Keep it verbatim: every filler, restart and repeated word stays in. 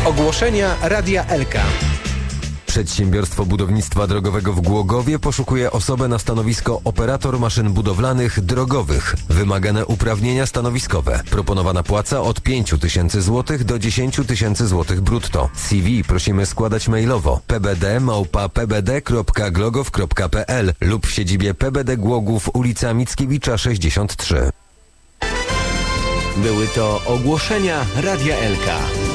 Ogłoszenia Radia Elka. Przedsiębiorstwo Budownictwa Drogowego w Głogowie poszukuje osobę na stanowisko operator maszyn budowlanych drogowych. Wymagane uprawnienia stanowiskowe. Proponowana płaca od pięć tysięcy złotych do dziesięć tysięcy złotych brutto. C V prosimy składać mailowo pbd małpa pbd kropka glogow kropka pl lub w siedzibie P B D Głogów, ulica Mickiewicza sześćdziesiąt trzy. Były to ogłoszenia Radia Elka.